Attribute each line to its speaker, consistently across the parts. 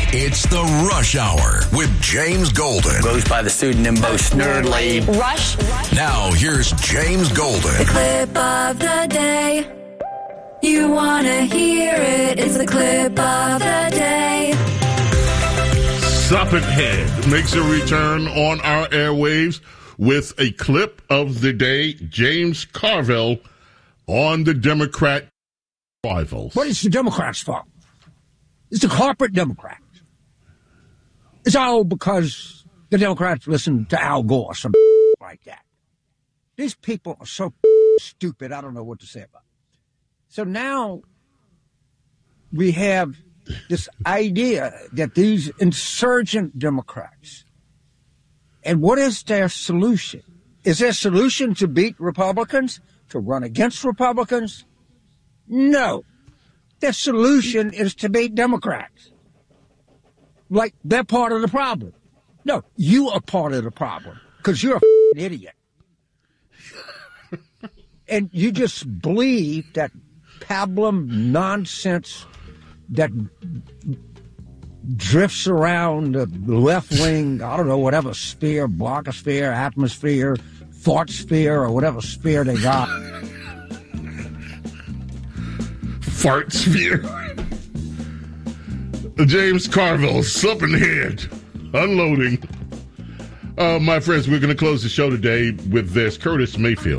Speaker 1: It's the Rush Hour with James Golden.
Speaker 2: Goes by the pseudonym Bo Snerdley.
Speaker 3: Rush.
Speaker 1: Now, here's James Golden.
Speaker 4: The clip of the day. You want to hear it. It's the clip of the day.
Speaker 5: Serpent Head makes a return on our airwaves with a clip of the day. James Carville on the Democrat rivals.
Speaker 6: But it's the Democrats' fault. It's the corporate Democrats. It's all because the Democrats listen to Al Gore, some like that. These people are so stupid, I don't know what to say about it. So now we have this idea that these insurgent Democrats, and what is their solution? Is their solution to beat Republicans, to run against Republicans? No. Their solution is to beat Democrats. Like they're part of the problem. No, you are part of the problem because you're an idiot. And you just believe that pablum nonsense that drifts around the left wing, I don't know, whatever sphere, blogosphere, atmosphere, thought sphere, or whatever sphere they got.
Speaker 5: Fart sphere. James Carville, Serpent Head, unloading. My friends, we're going to close the show today with this. Curtis Mayfield.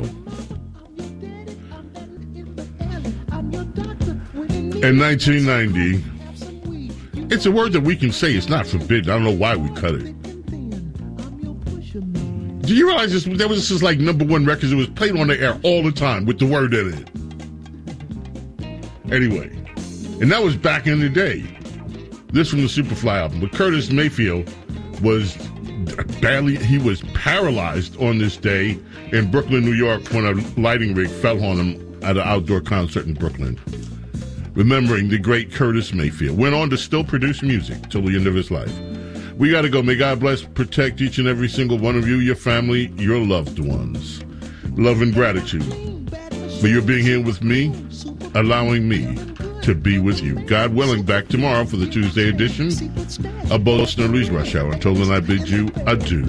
Speaker 5: In 1990, it's a word that we can say. It's not forbidden. I don't know why we cut it. Do you realize this? That was just like number one records. It was played on the air all the time with the word in it. Anyway, and that was back in the day. This from the Superfly album. But Curtis Mayfield was he was paralyzed on this day in Brooklyn, New York, when a lighting rig fell on him at an outdoor concert in Brooklyn. Remembering the great Curtis Mayfield. Went on to still produce music till the end of his life. We got to go. May God bless, protect each and every single one of you, your family, your loved ones. Love and gratitude for your being here with me, allowing me to be with you. God willing, back tomorrow for the Tuesday edition of Bo Snerdley's Rush Hour. Until then, I bid you adieu.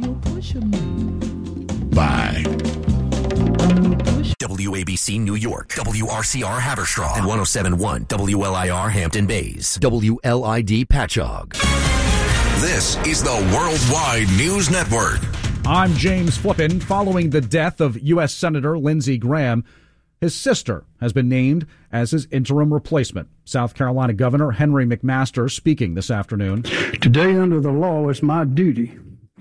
Speaker 5: Bye.
Speaker 7: WABC New York, WRCR Haverstraw, and 107.1 WLIR Hampton Bays, WLID Patchogue.
Speaker 1: This is the Worldwide News Network.
Speaker 8: I'm James Flippin. Following the death of U.S. Senator Lindsey Graham, his sister has been named as his interim replacement. South Carolina Governor Henry McMaster speaking this afternoon.
Speaker 9: Today, under the law, it's my duty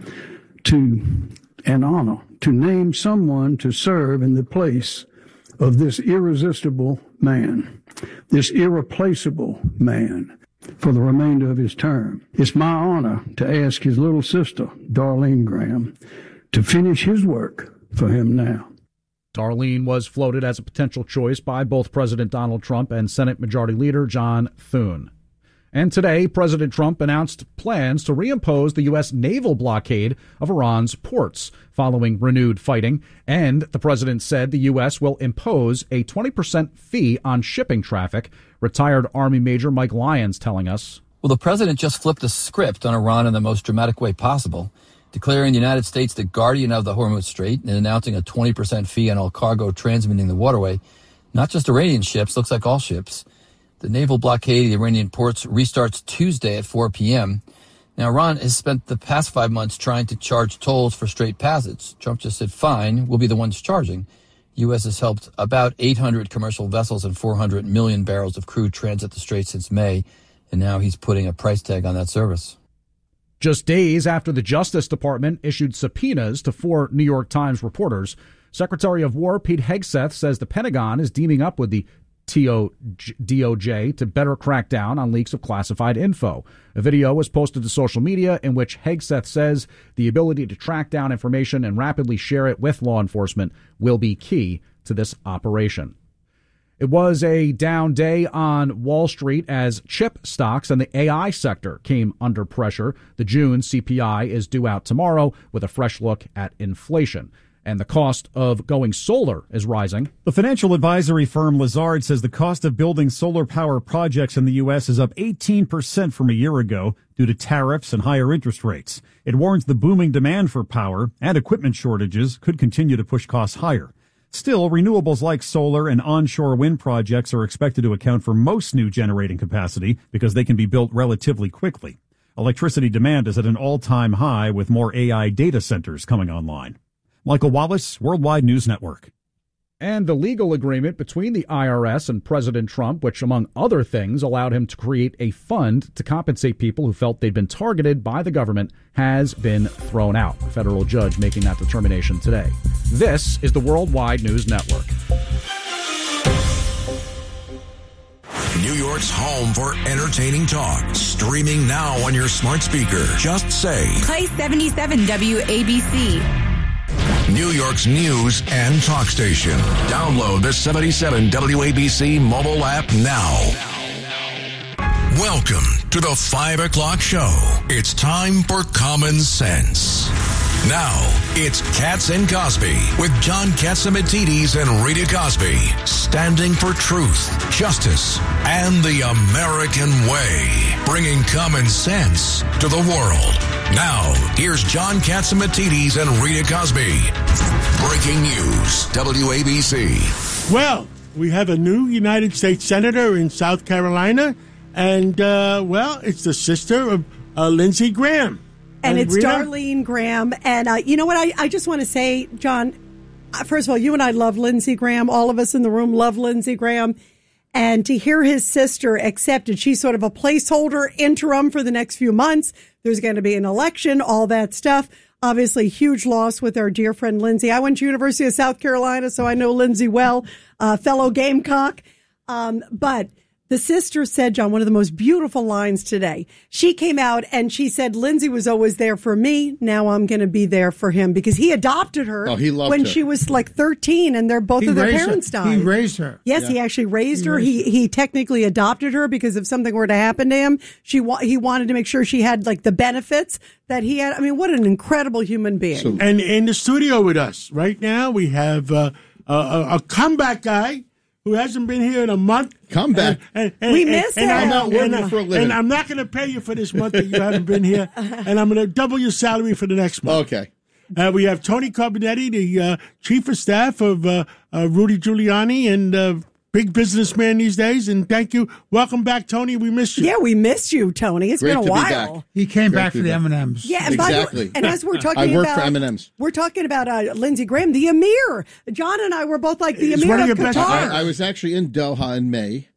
Speaker 9: and honor to name someone to serve in the place of this irresistible man, this irreplaceable man, for the remainder of his term. It's my honor to ask his little sister, Darlene Graham, to finish his work for him now.
Speaker 8: Darlene was floated as a potential choice by both President Donald Trump and Senate Majority Leader John Thune. And today, President Trump announced plans to reimpose the U.S. naval blockade of Iran's ports following renewed fighting. And the president said the U.S. will impose a 20% fee on shipping traffic. Retired Army Major Mike Lyons telling us.
Speaker 10: Well, the president just flipped the script on Iran in the most dramatic way possible, declaring the United States the guardian of the Hormuz Strait and announcing a 20% fee on all cargo transmitting the waterway. Not just Iranian ships, looks like all ships. The naval blockade of the Iranian ports restarts Tuesday at 4 p.m. Now, Iran has spent the past 5 months trying to charge tolls for Strait passage. Trump just said, fine, we'll be the ones charging. U.S. has helped about 800 commercial vessels and 400 million barrels of crude transit the Strait since May, and now he's putting a price tag on that service.
Speaker 8: Just days after the Justice Department issued subpoenas to 4 New York Times reporters, Secretary of War Pete Hegseth says the Pentagon is teaming up with the DOJ to better crack down on leaks of classified info. A video was posted to social media in which Hegseth says the ability to track down information and rapidly share it with law enforcement will be key to this operation. It was a down day on Wall Street as chip stocks and the AI sector came under pressure. The June CPI is due out tomorrow with a fresh look at inflation. And the cost of going solar is rising.
Speaker 3: The financial advisory firm Lazard says the cost of building solar power projects in the U.S. is up 18% from a year ago due to tariffs and higher interest rates. It warns the booming demand for power and equipment shortages could continue to push costs higher. Still, renewables like solar and onshore wind projects are expected to account for most new generating capacity because they can be built relatively quickly. Electricity demand is at an all-time high with more AI data centers coming online. Michael Wallace, Worldwide News Network.
Speaker 8: And the legal agreement between the IRS and President Trump, which, among other things, allowed him to create a fund to compensate people who felt they'd been targeted by the government, has been thrown out. A federal judge making that determination today. This is the Worldwide News Network.
Speaker 1: New York's home for entertaining talk. Streaming now on your smart speaker. Just say,
Speaker 4: Play 77 WABC.
Speaker 1: New York's news and talk station. Download the 77 WABC mobile app now. Welcome to the 5 o'clock show. It's time for Common Sense. Now, it's Katz and Cosby with John Catsimatidis and Rita Cosby, standing for truth, justice, and the American way, bringing common sense to the world. Now, here's John Catsimatidis and Rita Cosby. Breaking news, WABC.
Speaker 11: Well, we have a new United States Senator in South Carolina, and, it's the sister of Lindsey Graham.
Speaker 12: And it's
Speaker 11: Rita?
Speaker 12: Darlene Graham. And you know what? I just want to say, John, first of all, you and I love Lindsey Graham. All of us in the room love Lindsey Graham. And to hear his sister accepted, she's sort of a placeholder interim for the next few months. There's going to be an election, all that stuff. Obviously, huge loss with our dear friend Lindsey. I went to University of South Carolina, so I know Lindsey well, fellow Gamecock. But the sister said, John, one of the most beautiful lines today. She came out and she said, Lindsey was always there for me. Now I'm going to be there for him because he adopted her when she was like 13 and both of their parents died.
Speaker 13: He raised her.
Speaker 12: Yes, he actually raised her. He technically adopted her because if something were to happen to him, he wanted to make sure she had like the benefits that he had. I mean, what an incredible human being.
Speaker 11: And in the studio with us right now, we have a comeback guy who hasn't been here in a month.
Speaker 14: Comeback.
Speaker 12: We missed him.
Speaker 14: I'm not working for a living.
Speaker 11: And I'm not going to pay you for this month that you haven't been here. And I'm going to double your salary for the next month.
Speaker 14: Okay.
Speaker 11: We have Tony Carbonetti, the chief of staff of Rudy Giuliani and big businessman these days. And thank you. Welcome back, Tony. We missed you.
Speaker 12: Yeah, we missed you, Tony. It's been a while.
Speaker 13: He came back for the M&Ms.
Speaker 12: Yeah, and
Speaker 14: exactly.
Speaker 12: And as we're talking
Speaker 14: I work
Speaker 12: about,
Speaker 14: for M&Ms.
Speaker 12: We're talking about Lindsey Graham, the Emir. John and I were both like the Emir of Qatar.
Speaker 14: I was actually in Doha in May.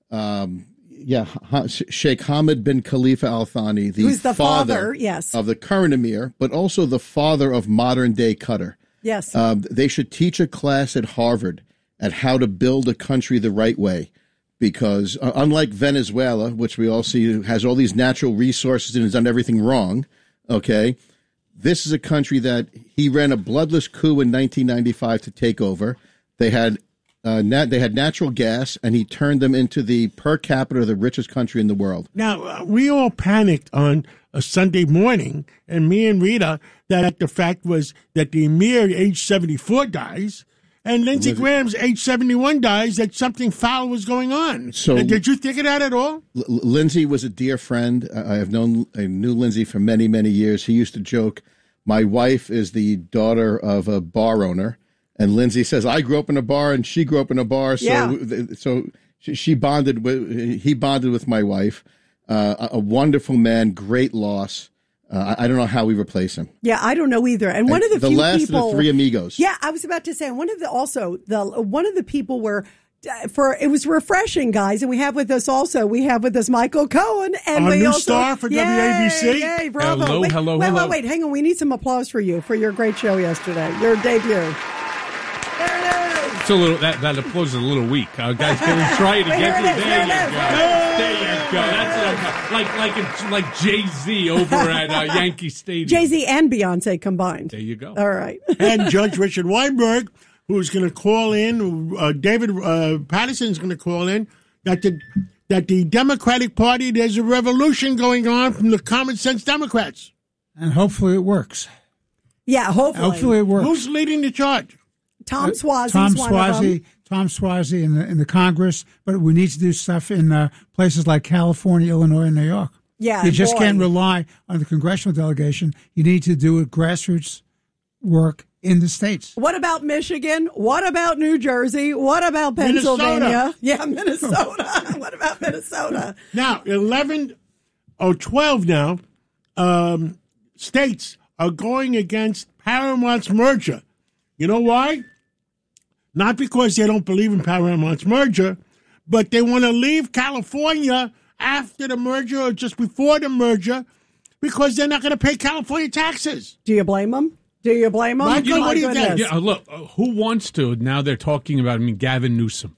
Speaker 14: Sheikh Hamad bin Khalifa Al Thani,
Speaker 12: who's the father
Speaker 14: of the current Emir, but also the father of modern day Qatar.
Speaker 12: Yes.
Speaker 14: They should teach a class at Harvard at how to build a country the right way. Because unlike Venezuela, which we all see has all these natural resources and has done everything wrong, okay, this is a country that he ran a bloodless coup in 1995 to take over. They had natural gas, and he turned them into the per capita the richest country in the world.
Speaker 11: Now, we all panicked on a Sunday morning, and me and Rita, that the fact was that the Emir, age 74, dies, and Lindsey Graham's age 71 dies, that something foul was going on. So, did you think of that at all?
Speaker 14: Lindsey was a dear friend. I knew Lindsey for many, many years. He used to joke, my wife is the daughter of a bar owner. And Lindsey says, I grew up in a bar and she grew up in a bar. So he bonded with my wife. A wonderful man, great loss. I don't know how we replace him.
Speaker 12: Yeah, I don't know either. And one of the few
Speaker 14: last
Speaker 12: people,
Speaker 14: of the three amigos.
Speaker 12: Yeah, I was about to say, one of the people were, it was refreshing, guys. And we have with us Michael Cohen. And
Speaker 11: our new star for WABC.
Speaker 12: Yay, bravo.
Speaker 13: Hello.
Speaker 12: Wait, hang on. We need some applause for you for your great show yesterday, your debut. There it is.
Speaker 13: It's a little, that applause is a little weak. Guys, can we try it again? There you go. That's like Jay-Z over at Yankee Stadium.
Speaker 12: Jay-Z and Beyonce combined.
Speaker 13: There you go.
Speaker 12: All right.
Speaker 11: And Judge Richard Weinberg, who's going to call in, David Patterson's going to call in, that the Democratic Party, there's a revolution going on from the common sense Democrats.
Speaker 13: And hopefully it works.
Speaker 12: Yeah, hopefully
Speaker 15: it works.
Speaker 5: Who's leading the charge?
Speaker 12: Tom Suozzi's
Speaker 15: Tom
Speaker 12: one of them.
Speaker 15: Tom Suozzi in the Congress, but we need to do stuff in places like California, Illinois, and New York.
Speaker 12: Yeah,
Speaker 15: you just can't rely on the congressional delegation. You need to do grassroots work in the states.
Speaker 12: What about Michigan? What about New Jersey? What about Pennsylvania?
Speaker 5: Minnesota.
Speaker 12: Yeah, Minnesota. What about Minnesota?
Speaker 11: Now, 12 now states are going against Paramount's merger. You know why? Not because they don't believe in Paramount's merger, but they want to leave California after the merger or just before the merger because they're not going to pay California taxes.
Speaker 12: Do you blame them?
Speaker 11: Michael, what do you think?
Speaker 13: Yeah, look, who wants to? Now they're talking about, Gavin Newsom.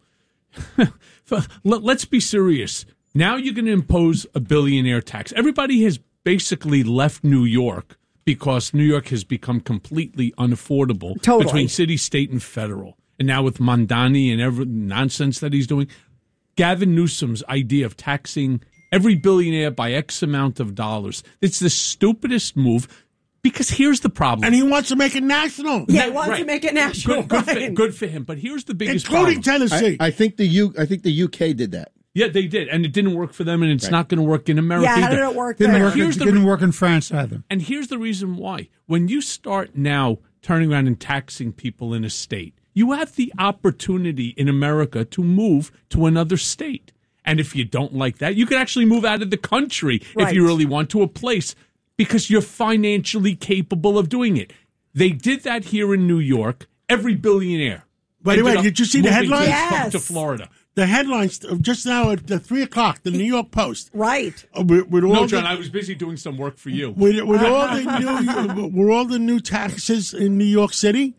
Speaker 13: Let's be serious. Now you're going to impose a billionaire tax. Everybody has basically left New York because New York has become completely unaffordable between city, state, and federal. And now with Mondani and every nonsense that he's doing, Gavin Newsom's idea of taxing every billionaire by X amount of dollars, it's the stupidest move. Because here's the problem.
Speaker 11: And he wants to make it national.
Speaker 12: Yeah, he wants to make it national.
Speaker 13: Good for him. But here's the biggest
Speaker 11: including
Speaker 13: problem.
Speaker 11: Tennessee.
Speaker 14: I think the UK did that.
Speaker 13: Yeah, they did. And it didn't work for them, and it's not going to work in America
Speaker 12: either.
Speaker 13: either.
Speaker 12: How did it work
Speaker 15: there?
Speaker 12: Didn't
Speaker 15: work in France either.
Speaker 13: And here's the reason why. When you start now turning around and taxing people in a state, you have the opportunity in America to move to another state. And if you don't like that, you can actually move out of the country if you really want to a place because you're financially capable of doing it. They did that here in New York. Every billionaire.
Speaker 11: By the way, did you see the headlines?
Speaker 12: Yes.
Speaker 13: To Florida.
Speaker 11: The headlines just now at 3 o'clock, the New York Post.
Speaker 12: Right.
Speaker 13: No, John, I was busy doing some work for you.
Speaker 11: With all the new taxes in New York City,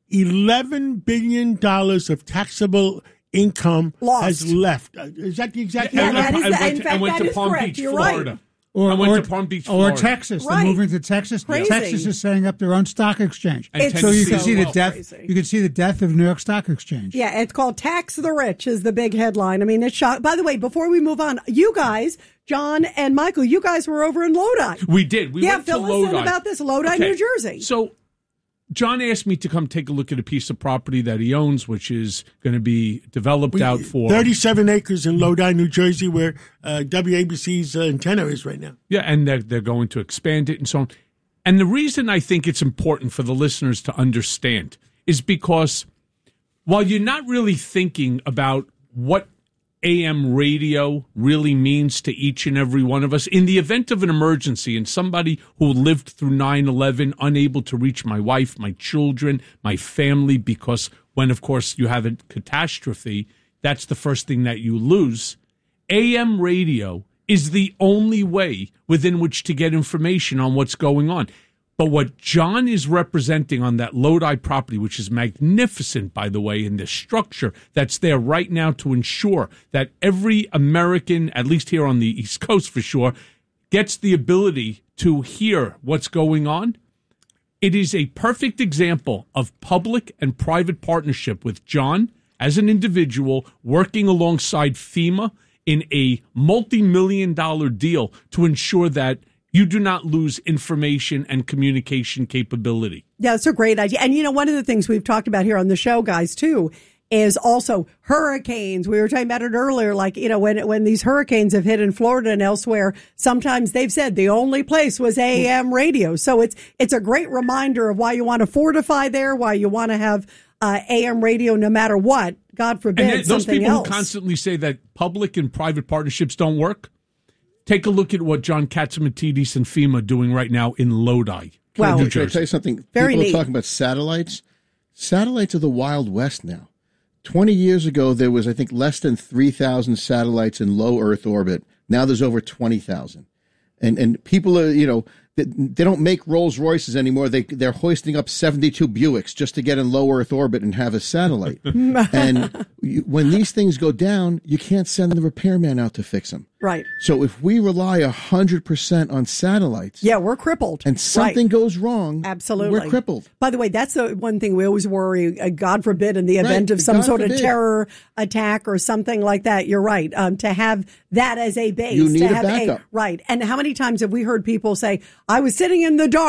Speaker 11: $11 billion of taxable income has left. Is that the exact
Speaker 12: Yeah,
Speaker 11: number?
Speaker 13: I went to Palm Beach, Florida.
Speaker 15: Right.
Speaker 13: I went to Palm Beach, Florida.
Speaker 15: Or Texas.
Speaker 12: Right.
Speaker 15: They're moving to Texas.
Speaker 12: Crazy.
Speaker 15: Texas is setting up their own stock exchange.
Speaker 13: And
Speaker 15: So you can
Speaker 13: Tennessee
Speaker 15: see
Speaker 13: as
Speaker 15: the death.
Speaker 12: Crazy.
Speaker 15: You can see the death of New York Stock Exchange.
Speaker 12: Yeah, it's called Tax the Rich is the big headline. I mean, it's shock. By the way, before we move on, you guys, John and Michael, you guys were over in Lodi.
Speaker 13: We did. We went to
Speaker 12: fill
Speaker 13: Lodi.
Speaker 12: us in about this. Lodi, New Jersey.
Speaker 13: So John asked me to come take a look at a piece of property that he owns, which is going to be developed out for
Speaker 11: 37 acres in Lodi, New Jersey, where WABC's antenna is right now.
Speaker 13: Yeah, and they're going to expand it and so on. And the reason I think it's important for the listeners to understand is because while you're not really thinking about what AM radio really means to each and every one of us, in the event of an emergency and somebody who lived through 9/11, unable to reach my wife, my children, my family, because when, of course, you have a catastrophe, that's the first thing that you lose. AM radio is the only way within which to get information on what's going on. But what John is representing on that Lodi property, which is magnificent, by the way, in the structure that's there right now to ensure that every American, at least here on the East Coast for sure, gets the ability to hear what's going on. It is a perfect example of public and private partnership with John as an individual working alongside FEMA in a multi-million-dollar deal to ensure that you do not lose information and communication capability.
Speaker 12: Yeah, it's a great idea. And, one of the things we've talked about here on the show, guys, too, is also hurricanes. We were talking about it earlier, like, when these hurricanes have hit in Florida and elsewhere, sometimes they've said the only place was AM radio. So it's a great reminder of why you want to fortify there, why you want to have AM radio no matter what. God forbid
Speaker 13: and those
Speaker 12: something
Speaker 13: people
Speaker 12: else.
Speaker 13: who constantly say that public and private partnerships don't work, take a look at what John Katzimatidis and FEMA are doing right now in Lodi, New Jersey.
Speaker 14: Can I tell you something?
Speaker 12: Very
Speaker 14: People
Speaker 12: neat.
Speaker 14: are talking about satellites. Satellites are the Wild West now. 20 years ago, there was, I think, less than 3,000 satellites in low Earth orbit. Now there's over 20,000. And people are, they don't make Rolls Royces anymore. They're hoisting up 72 Buicks just to get in low Earth orbit and have a satellite. And when these things go down, you can't send the repairman out to fix them.
Speaker 12: Right.
Speaker 14: So if we rely 100% on satellites,
Speaker 12: yeah, we're crippled.
Speaker 14: And something goes wrong,
Speaker 12: absolutely,
Speaker 14: we're crippled.
Speaker 12: By the way, that's the one thing we always worry. God forbid, in the event of some sort of terror attack or something like that. You're right. To have that as a base,
Speaker 14: you need
Speaker 12: to
Speaker 14: a
Speaker 12: have
Speaker 14: backup.
Speaker 12: right. And how many times have we heard people say, "I was sitting in the dark.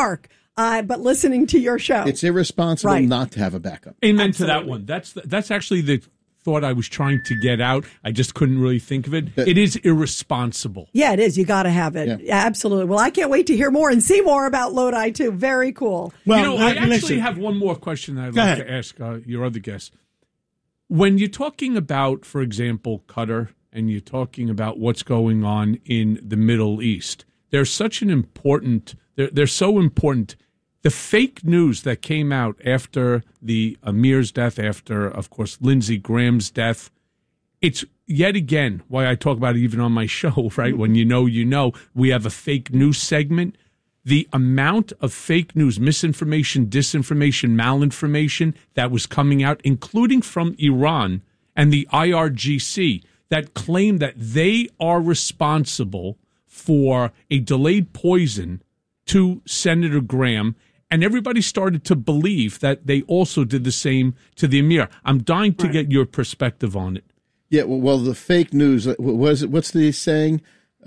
Speaker 12: but listening to your show.
Speaker 14: It's irresponsible
Speaker 12: Right.
Speaker 14: not to have a backup.
Speaker 13: Amen
Speaker 12: Absolutely.
Speaker 13: to that one. That's actually the thought I was trying to get out. I just couldn't really think of it. It is irresponsible.
Speaker 12: Yeah, it is. You got to have it.
Speaker 13: Yeah.
Speaker 12: Absolutely. Well, I can't wait to hear more and see more about Lodi, too. Very cool.
Speaker 11: Well,
Speaker 13: I actually
Speaker 11: listen.
Speaker 13: have one more question that I'd
Speaker 11: Go
Speaker 13: like
Speaker 11: ahead.
Speaker 13: to ask your other guests. When you're talking about, for example, Qatar, and you're talking about what's going on in the Middle East, they're such an important, they're so important. The fake news that came out after the Emir's death, after, of course, Lindsey Graham's death, it's yet again why I talk about it even on my show, right? When you know, we have a fake news segment. The amount of fake news, misinformation, disinformation, malinformation that was coming out, including from Iran and the IRGC, that claim that they are responsible for a delayed poison to Senator Graham. And everybody started to believe that they also did the same to the Emir. I'm dying to get your perspective on it.
Speaker 14: Yeah, well, the fake news, what's the saying?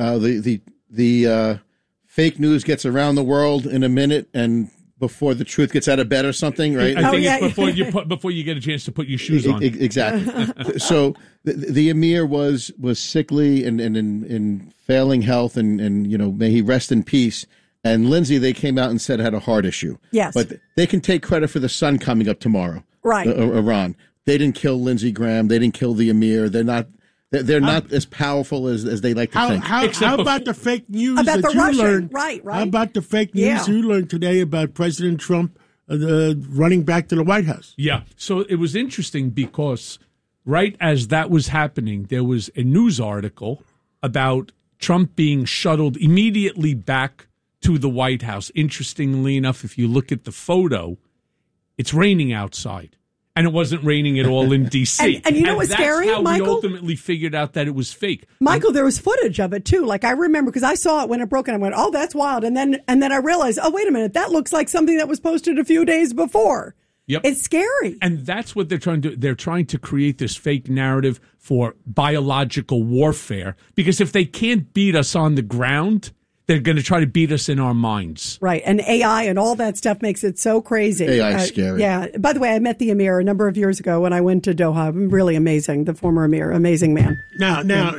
Speaker 14: The fake news gets around the world in a minute, and before the truth gets out of bed or something, right?
Speaker 13: I think it's before you get a chance to put your shoes on.
Speaker 14: Exactly. So the Emir was sickly and in failing health, and may he rest in peace. And Lindsey, they came out and said had a heart issue.
Speaker 12: Yes.
Speaker 14: But they can take credit for the sun coming up tomorrow.
Speaker 12: Right.
Speaker 14: Iran. They didn't kill Lindsey Graham. They didn't kill the Emir. They're not as powerful as they like to think.
Speaker 11: How about the fake news
Speaker 12: About
Speaker 11: that
Speaker 12: the
Speaker 11: you
Speaker 12: Russian,
Speaker 11: learned?
Speaker 12: right.
Speaker 11: How about the fake news
Speaker 12: Yeah.
Speaker 11: you learned today about President Trump running back to the White House?
Speaker 13: Yeah. So it was interesting because right as that was happening, there was a news article about Trump being shuttled immediately back to the White House. Interestingly enough, if you look at the photo, it's raining outside. And it wasn't raining at all in D.C.
Speaker 12: And you know what's scary,
Speaker 13: that's how
Speaker 12: Michael?
Speaker 13: we ultimately figured out that it was fake.
Speaker 12: Michael, there was footage of it too. Like I remember because I saw it when it broke and I went, "Oh, that's wild." And then I realized, "Oh, wait a minute, that looks like something that was posted a few days before."
Speaker 13: Yep.
Speaker 12: It's scary.
Speaker 13: And that's what they're trying to do. They're trying to create this fake narrative for biological warfare because if they can't beat us on the ground, they're going to try to beat us in our minds.
Speaker 12: Right. And AI and all that stuff makes it so crazy.
Speaker 14: AI is scary.
Speaker 12: Yeah. By the way, I met the Emir a number of years ago when I went to Doha. Really amazing. The former Emir. Amazing man.
Speaker 11: Now,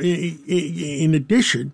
Speaker 11: in addition,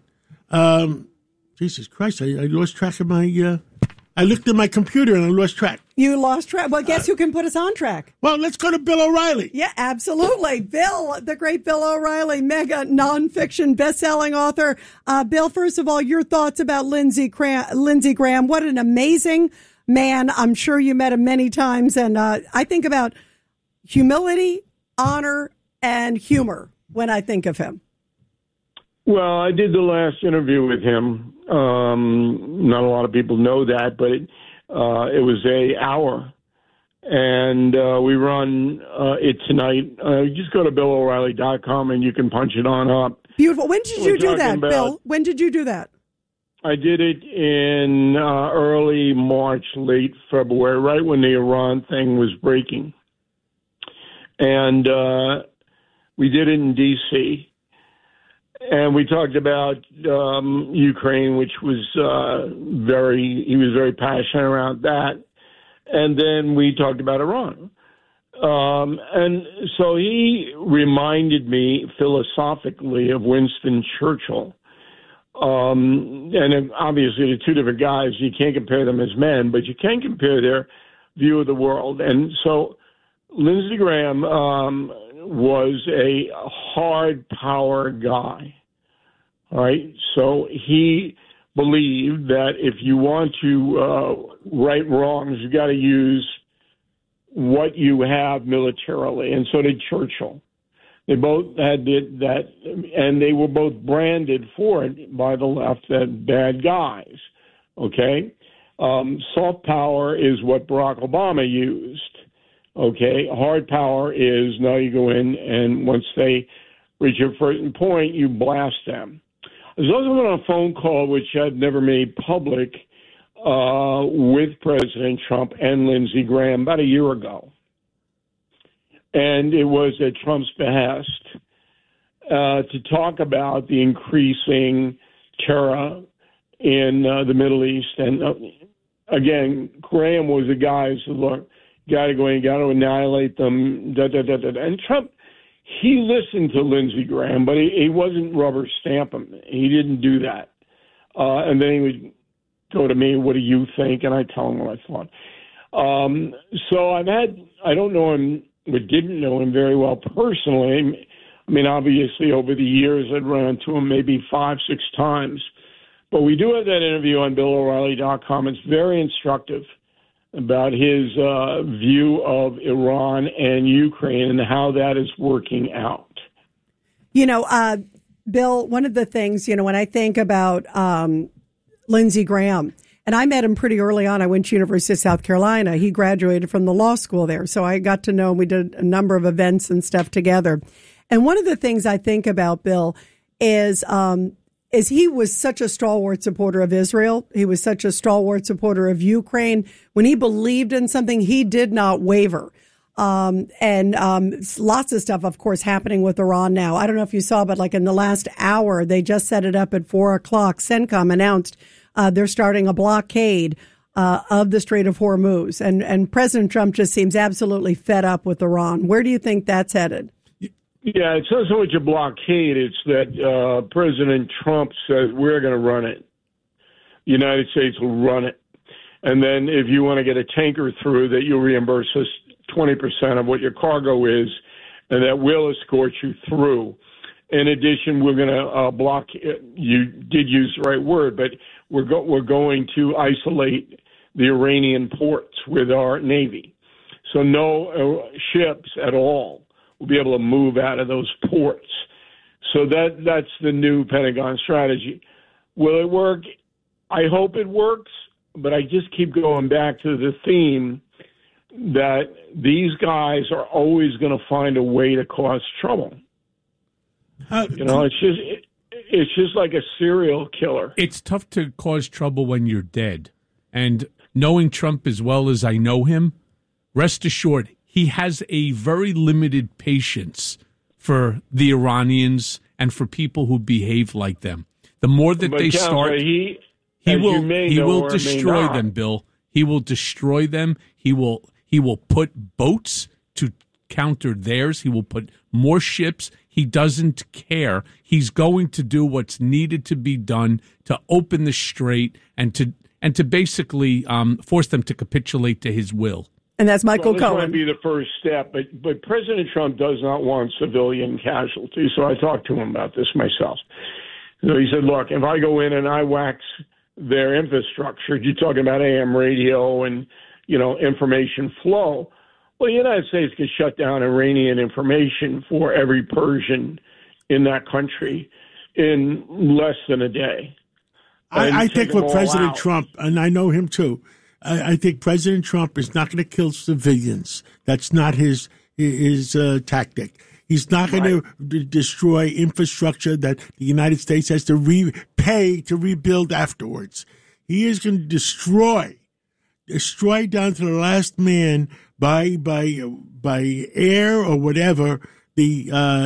Speaker 11: Jesus Christ, I lost track of my. I looked at my computer and I lost track.
Speaker 12: You lost track. Well, guess who can put us on track?
Speaker 11: Well, let's go to Bill O'Reilly.
Speaker 12: Yeah, absolutely. Bill, the great Bill O'Reilly, mega nonfiction best-selling author. Bill, first of all, your thoughts about Lindsey Graham. What an amazing man. I'm sure you met him many times. And I think about humility, honor, and humor when I think of him.
Speaker 16: Well, I did the last interview with him. Not a lot of people know that, but it was an hour. And we run it tonight. Just go to BillO'Reilly.com and you can punch it on up.
Speaker 12: Beautiful. When did you do that, Bill? When did you do that?
Speaker 16: I did it in early March, late February, right when the Iran thing was breaking. And we did it in D.C., and we talked about Ukraine, which was he was very passionate around that. And then we talked about Iran. And so he reminded me philosophically of Winston Churchill. And obviously the two different guys, you can't compare them as men, but you can compare their view of the world. And so Lindsey Graham was a hard power guy. All right. So he believed that if you want to right wrongs, you got to use what you have militarily. And so did Churchill. They both had that, and they were both branded for it by the left as bad guys. Okay. Soft power is what Barack Obama used. Okay, hard power is now you go in and once they reach a certain point, you blast them. I was also on a phone call, which I've never made public, with President Trump and Lindsey Graham about a year ago. And it was at Trump's behest to talk about the increasing terror in the Middle East. And again, Graham was the guy who said, look, you got to go in, you got to annihilate them, And Trump, he listened to Lindsey Graham, but he wasn't rubber stamp him. He didn't do that. And then he would go to me, what do you think? And I tell him what I thought. So I don't know him, but didn't know him very well personally. I mean, obviously, over the years, I'd run into him maybe 5-6 times. But we do have that interview on BillO'Reilly.com. It's very instructive about his view of Iran and Ukraine and how that is working out.
Speaker 12: You know, Bill, one of the things, you know, when I think about Lindsey Graham, and I met him pretty early on. I went to University of South Carolina. He graduated from the law school there. So I got to know him. We did a number of events and stuff together. And one of the things I think about Bill is he was such a stalwart supporter of Israel. He was such a stalwart supporter of Ukraine. When he believed in something, he did not waver. And lots of stuff, of course, happening with Iran now. I don't know if you saw, but like in the last hour, they just set it up at 4 o'clock. CENTCOM announced they're starting a blockade of the Strait of Hormuz. And President Trump just seems absolutely fed up with Iran. Where do you think that's headed?
Speaker 16: Yeah, it's not so much a blockade. It's that President Trump says we're going to run it. The United States will run it. And then if you want to get a tanker through, that you'll reimburse us 20% of what your cargo is, and that will escort you through. In addition, we're going to block. You did use the right word, but we're going to isolate the Iranian ports with our Navy, so no ships at all will be able to move out of those ports. So that's the new Pentagon strategy. Will it work? I hope it works, but I just keep going back to the theme that these guys are always going to find a way to cause trouble. It's just like a serial killer.
Speaker 13: It's tough to cause trouble when you're dead. And knowing Trump as well as I know him, rest assured, he has a very limited patience for the Iranians and for people who behave like them. The more that they start, he will destroy them, Bill. He will destroy them. He will put boats to counter theirs. He will put more ships. He doesn't care. He's going to do what's needed to be done to open the strait and to basically force them to capitulate to his will.
Speaker 12: And that's Michael
Speaker 16: Cohen. This might be the first step, but President Trump does not want civilian casualties. So I talked to him about this myself. So he said, look, if I go in and I wax their infrastructure, you're talking about AM radio and, information flow. Well, the United States can shut down Iranian information for every Persian in that country in less than a day.
Speaker 11: I think with President Trump, and I know him too, I think President Trump is not going to kill civilians. That's not his tactic. He's not going to destroy infrastructure that the United States has to pay to rebuild afterwards. He is going to destroy down to the last man by air or whatever. The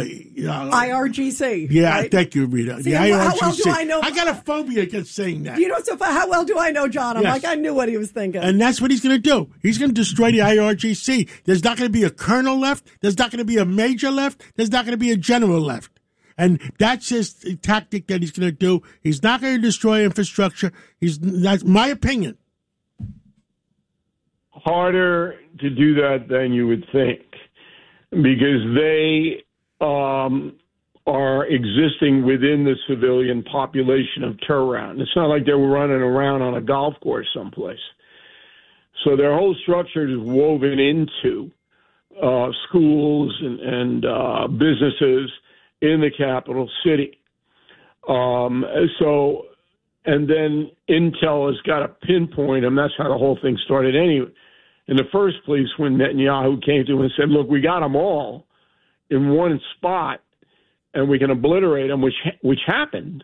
Speaker 12: IRGC.
Speaker 11: Yeah,
Speaker 12: right?
Speaker 11: Thank you, Rita.
Speaker 12: See,
Speaker 11: the IRGC.
Speaker 12: How well do I know?
Speaker 11: I got a phobia against saying that.
Speaker 12: How well do I know John? I'm
Speaker 11: Yes.
Speaker 12: like, I knew what he was thinking.
Speaker 11: And that's what he's going to do. He's going to destroy the IRGC. There's not going to be a colonel left. There's not going to be a major left. There's not going to be a general left. And that's his tactic that he's going to do. He's not going to destroy infrastructure. That's my opinion.
Speaker 16: Harder to do that than you would think, because they are existing within the civilian population of Tehran. It's not like they were running around on a golf course someplace. So their whole structure is woven into schools and businesses in the capital city. And then Intel has got to pinpoint them. That's how the whole thing started anyway. In the first place, when Netanyahu came to him and said, look, we got them all in one spot and we can obliterate them, which happened.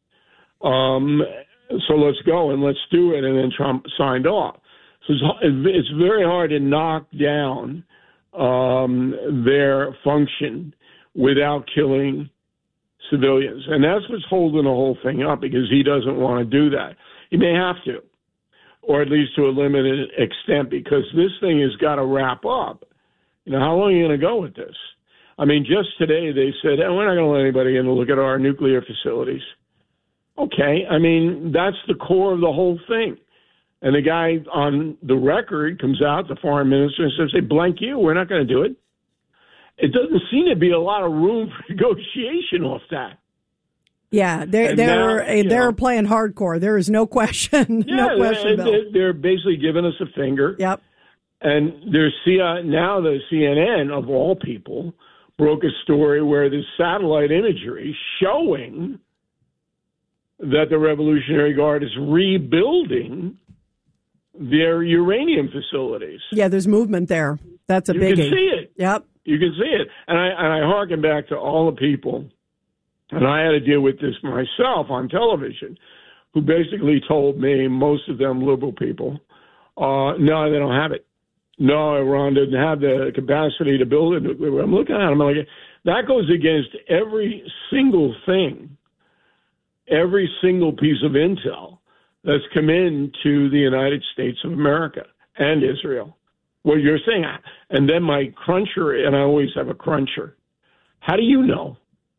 Speaker 16: So let's go and let's do it. And then Trump signed off. So it's very hard to knock down their function without killing civilians. And that's what's holding the whole thing up, because he doesn't want to do that. He may have to. or at least to a limited extent, because this thing has got to wrap up. You know, how long are you going to go with this? I mean, just today they said, we're not going to let anybody in to look at our nuclear facilities. Okay, I mean, that's the core of the whole thing. And the guy on the record comes out, the foreign minister, and says, hey, blank you, we're not going to do it. It doesn't seem to be a lot of room for negotiation off that.
Speaker 12: Yeah, they're playing hardcore. There is no question.
Speaker 16: Yeah,
Speaker 12: no question, Bill.
Speaker 16: They're basically giving us a finger.
Speaker 12: Yep.
Speaker 16: And now the CNN, of all people, broke a story where there's satellite imagery showing that the Revolutionary Guard is rebuilding their uranium facilities.
Speaker 12: Yeah, there's movement there. That's a biggie.
Speaker 16: You can see it.
Speaker 12: Yep.
Speaker 16: You can see it. And I harken back to all the people, and I had to deal with this myself on television, who basically told me, most of them liberal people, no, they don't have it. No, Iran doesn't have the capacity to build a nuclear weapon. I'm looking at them, I'm like, that goes against every single thing, every single piece of intel that's come into the United States of America and Israel. What you're saying, and then my cruncher, and I always have a cruncher. How do you know?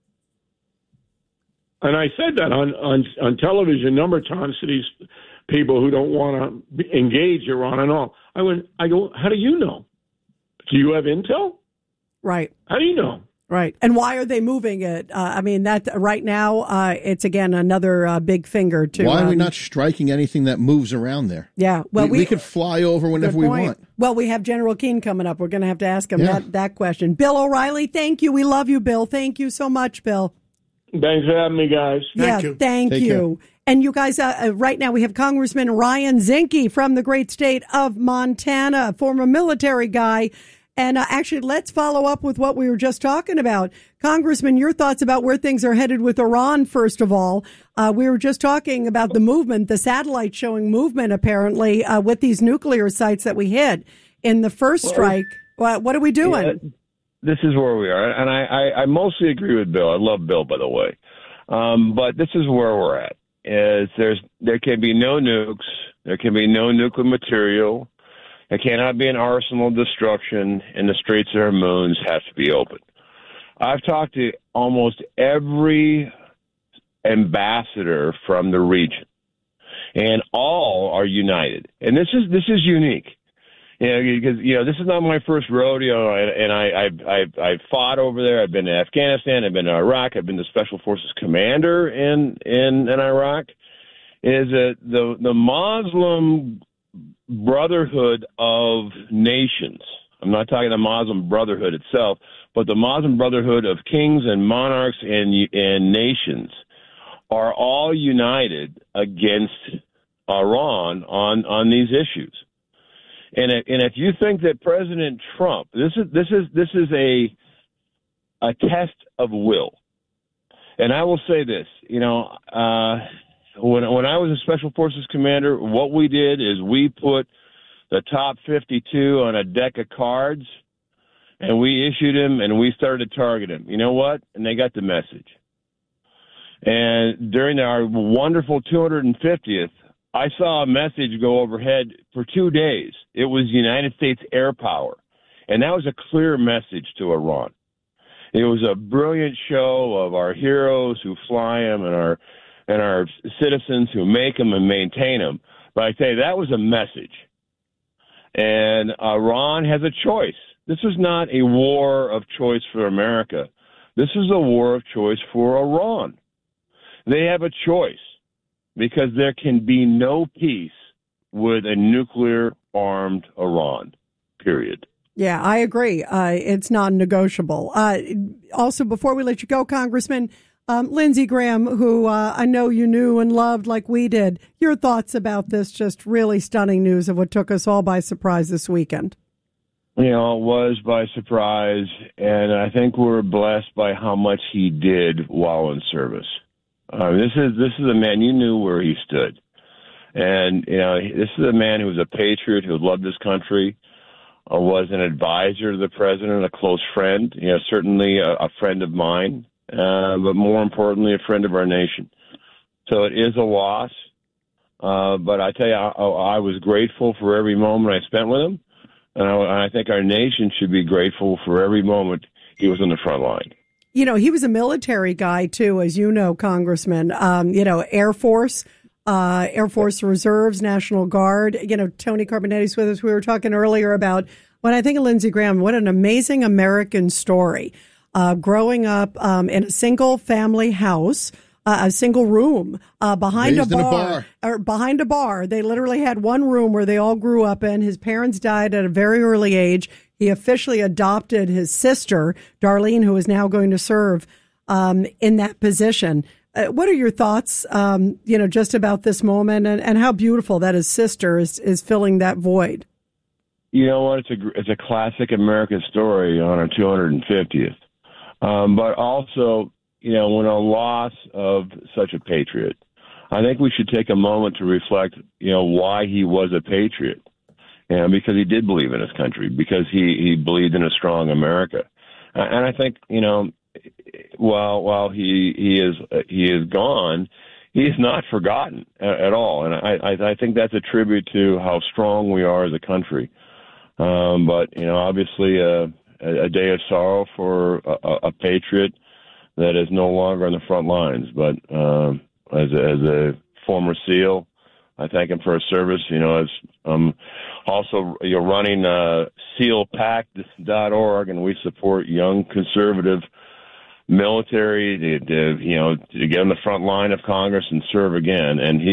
Speaker 16: And I said that on television a number of times to these people who don't want to engage Iran and all. I go, how do you know? Do you have intel?
Speaker 12: Right.
Speaker 16: How do you know?
Speaker 12: Right. And why are they moving it? I mean, that right now, it's, again, another big finger to...
Speaker 14: Why are we not striking anything that moves around there?
Speaker 12: Yeah. Well,
Speaker 14: we could fly over whenever we want.
Speaker 12: Well, we have General Keane coming up. We're going to have to ask him that question. Bill O'Reilly, thank you. We love you, Bill. Thank you so much, Bill.
Speaker 16: Thanks for having me, guys.
Speaker 12: Thank you. Thank you. And you guys, right now we have Congressman Ryan Zinke from the great state of Montana, a former military guy. And actually, let's follow up with what we were just talking about. Congressman, your thoughts about where things are headed with Iran, first of all. We were just talking about the movement, the satellite showing movement, apparently, with these nuclear sites that we hit in the first strike. What are we doing?
Speaker 17: Yeah, this is where we are. And I mostly agree with Bill. I love Bill, by the way. But this is where we're at. There can be no nukes. There can be no nuclear material. There cannot be an arsenal of destruction, and the Straits of Hormuz has to be open. I've talked to almost every ambassador from the region, and all are united. And this is unique, because this is not my first rodeo, and I've fought over there. I've been to Afghanistan. I've been to Iraq. I've been the Special Forces commander in Iraq. Is that the Muslim Brotherhood of Nations? I'm not talking the Muslim Brotherhood itself, but the Muslim Brotherhood of kings and monarchs and nations are all united against Iran on these issues. And if you think that President Trump, this is a test of will. And I will say this, when I was a Special Forces commander, what we did is we put the top 52 on a deck of cards, and we issued them, and we started to target them. You know what? And they got the message. And during our wonderful 250th, I saw a message go overhead for 2 days. It was United States air power, and that was a clear message to Iran. It was a brilliant show of our heroes who fly them and our citizens who make them and maintain them. But I tell you, that was a message. And Iran has a choice. This is not a war of choice for America. This is a war of choice for Iran. They have a choice because there can be no peace with a nuclear-armed Iran, period.
Speaker 12: Yeah, I agree. It's non-negotiable. Also, before we let you go, Congressman, Lindsey Graham, who I know you knew and loved like we did, your thoughts about this just really stunning news of what took us all by surprise this weekend?
Speaker 17: It was by surprise, and I think we're blessed by how much he did while in service. This is a man, you knew where he stood. And, this is a man who was a patriot, who loved his country, was an advisor to the president, a close friend, certainly a friend of mine. But more importantly, a friend of our nation. So it is a loss. But I tell you, I was grateful for every moment I spent with him, and I think our nation should be grateful for every moment he was on the front line.
Speaker 12: You know, he was a military guy, too, as you know, Congressman. Air Force Reserves, National Guard. You know, Tony Carbonetti's with us. We were talking earlier about, when I think of Lindsey Graham, what an amazing American story. Growing up in a single family house, a single room behind a bar. Or behind a bar. They literally had one room where they all grew up in. His parents died at a very early age. He officially adopted his sister, Darlene, who is now going to serve in that position. What are your thoughts, just about this moment and how beautiful that his sister is filling that void?
Speaker 17: You know what? It's a classic American story on our 250th. But also, when a loss of such a patriot, I think we should take a moment to reflect, why he was a patriot. Because he did believe in his country, because he believed in a strong America. And I think, while he is gone, he is not forgotten at all. And I think that's a tribute to how strong we are as a country. But, obviously a day of sorrow for a patriot that is no longer on the front lines. But as a former SEAL, I thank him for his service. Also you're running SEALPACT.org, and we support young conservative military to get on the front line of Congress and serve again. And